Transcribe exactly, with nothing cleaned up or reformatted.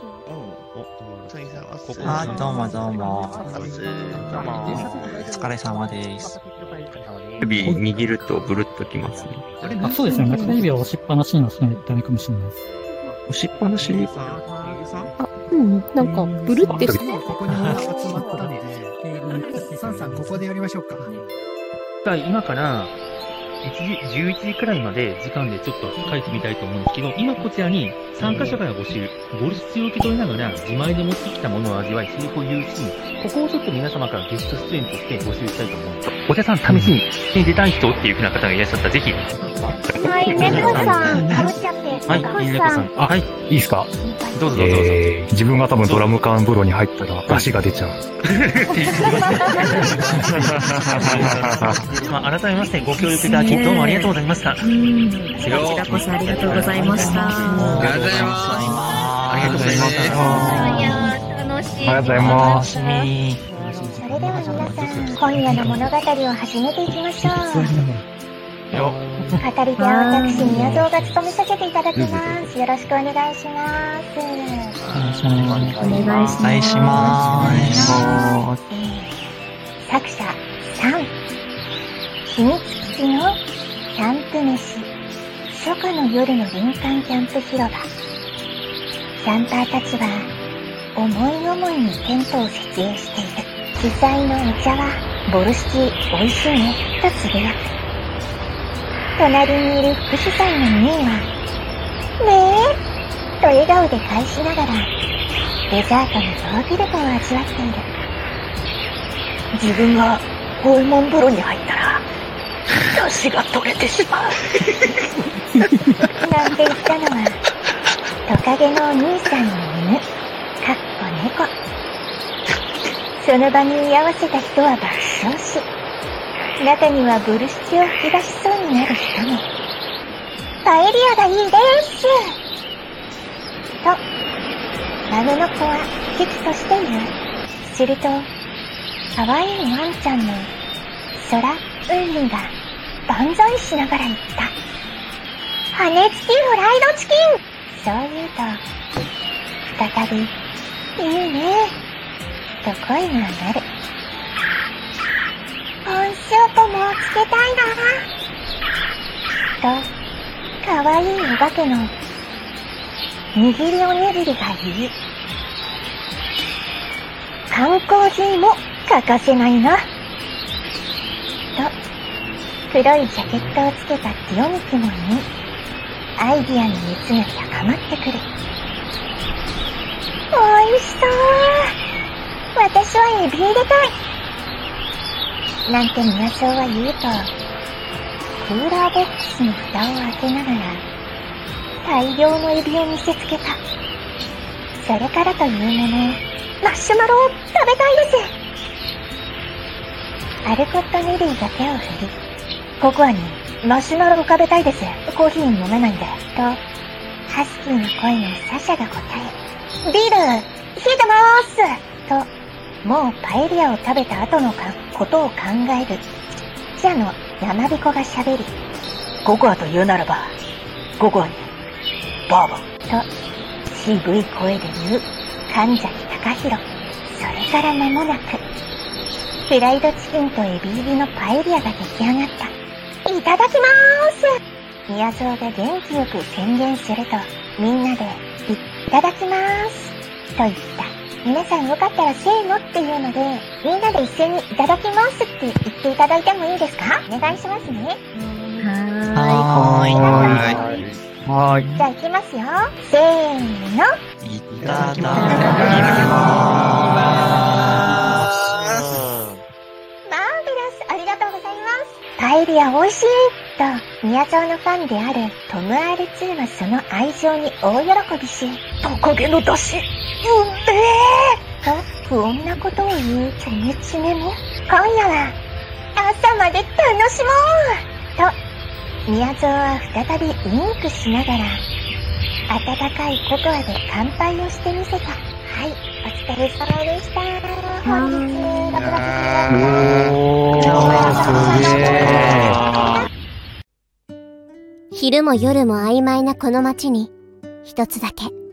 あ、どうもどうも。 どうも。 お疲れ様です。 指握るとブルッときますね。 あ、そうですね。中指を押しっぱなしの人はダメかもしれないです。 押しっぱなしあ、うん、なんか、ブルってして。 ここに集まったんで、サンさんここでやりましょうか。 今から、いちじ、じゅういちじくらいまで時間でちょっと書いてみたいと思うんですけど、今こちらに参加者から募集、ボルシチを受け取りながら自前で持ってきたものを味わい、セリフを言うし、ここをちょっと皆様からゲスト出演として募集したいと思うんです。お茶さん、試しに出たい人っていう風な方がいらっしゃったら、ぜひ。 はい、猫さん、かぶっちゃって。 はい、猫さん。あ、はい。いいですか？ どうぞどうぞ。 えー、自分が多分ドラム缶風呂に入ったら足が出ちゃう。 まあ、改めましてご協力いただきどうもありがとうございました。こちらこそありがとうございました。 ありがとうございます。 ありがとうございました。 いや楽しい。 ありがとうございます。 それでは皆さん、今夜の物語を始めていきましょう。 よ語り手は私、宮蔵が務めさせていただきます。よろしくお願いします。 お願いします。 お願いします。 お願いします。 作者さん、秘密基地のキャンプ飯、初夏の夜の林間キャンプ広場。キャンパーたちは思い思いにテントを設営している。主催のお茶はボルシチ美味しいねとつぶやく。隣にいる副主催のミーはねえと笑顔で返しながらデザートのヨーグルトを味わっている。自分が訪問風呂に入ったら出汁が取れてしまうなんて言ったのはトカゲのお兄さんの犬かっこ猫。その場に居合わせた人は爆笑し、中にはブルシチを吹き出しそうになる人も。パエリアがいいですとマグの子は危機として言う。すると可愛いワンちゃんの空海が万歳しながら言った。羽根付きフライドチキン。そう言うと再びいいねと声が上がる。コーンスープもつけたいなとかわいいお化けの握りおにぎりが言う。缶コーヒーも欠かせないなと黒いジャケットをつけたティオミキも言い、アイディアの熱が高まってくる。おいしそう。私はエビ入れたいなんて宮蔵は言うと、クーラーボックスの蓋を開けながら大量のエビを見せつけた。それからというもの、マッシュマロを食べたいです。アルコット・ネリーが手を振り、ココアにマシュマロを食べたいです。コーヒー飲めないんで。と、ハスキーの声のサシャが答え、ビール、冷えてまーすと、もうパエリアを食べた後のかことを考える。ジャの生びこが喋り、ココアと言うならば、ココアに、バーボンと、渋い声で言う、神崎隆弘。それから間もなく、フライドチキンとエビ入りのパエリアが出来上がった。いただきまーす。宮蔵が元気よく宣言すると、みんなで、いただきまーす。と言った。皆さんよかったらせーのっていうので、みんなで一斉にいただきますって言っていただいてもいいですか？お願いしますね。 はーい。 はーい。はーい。 じゃあ行きますよ。せーの。 いただきまマーベラス、ありがとうございます。パエリア美味しいと、宮蔵のファンであるトム アールツー はその愛情に大喜びし、トカゲの出汁、うんめーと不穏なことを言うチョメチメも、今夜は朝まで楽しもうと、宮蔵は再びウインクしながら、温かいココアで乾杯をしてみせた。はい、お疲れ様でした。本日、ラブラブ昼も夜も曖昧なこの街に、一つだけ